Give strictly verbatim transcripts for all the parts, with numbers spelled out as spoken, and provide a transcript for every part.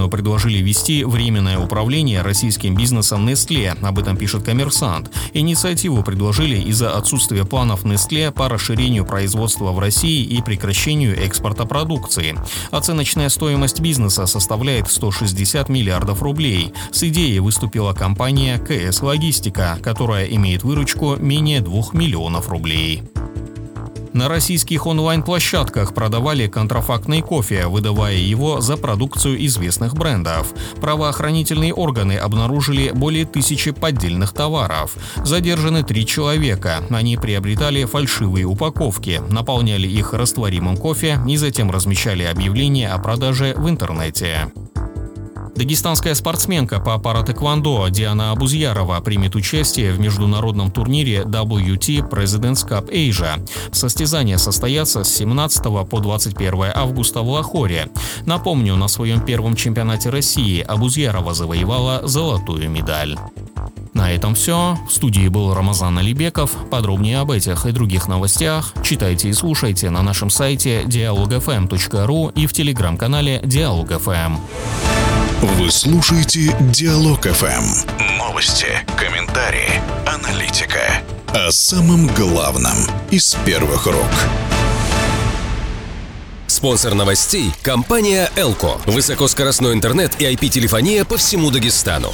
компанию предложили вести временное управление российским бизнесом Nestlé, об этом пишет «Коммерсант». Инициативу предложили из-за отсутствия планов Nestlé по расширению производства в России и прекращению экспорта продукции. Оценочная стоимость бизнеса составляет сто шестьдесят миллиардов рублей. С идеей выступила компания КС Логистика, которая имеет выручку менее двух миллионов рублей. На российских онлайн-площадках продавали контрафактный кофе, выдавая его за продукцию известных брендов. Правоохранительные органы обнаружили более тысячи поддельных товаров. Задержаны три человека. Они приобретали фальшивые упаковки, наполняли их растворимым кофе и затем размещали объявления о продаже в интернете. Дагестанская спортсменка по паратэквондо Диана Абузьярова примет участие в международном турнире дабл ю ти President's Cup Asia. Состязания состоятся с семнадцатого по двадцать первое августа в Лахоре. Напомню, на своем первом чемпионате России Абузьярова завоевала золотую медаль. На этом все. В студии был Рамазан Алибеков. Подробнее об этих и других новостях читайте и слушайте на нашем сайте диалог эф эм точка ру и в телеграм-канале Диалог эф эм. Вы слушаете Диалог эф эм. Новости, комментарии, аналитика. О самом главном из первых рук. Спонсор новостей – компания Elko. Высокоскоростной интернет и ай пи-телефония по всему Дагестану.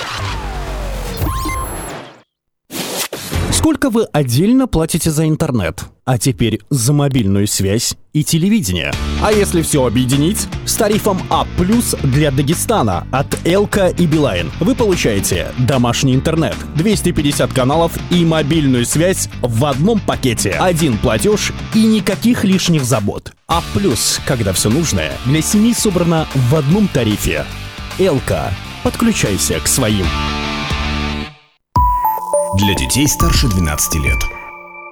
Сколько вы отдельно платите за интернет? А теперь за мобильную связь и телевидение. А если все объединить? С тарифом А плюс для Дагестана от Элко и Билайн вы получаете домашний интернет, двести пятьдесят каналов и мобильную связь в одном пакете. Один платеж и никаких лишних забот. А плюс, когда все нужное для семьи собрано в одном тарифе. Элко. Подключайся к своим. Для детей старше двенадцати лет.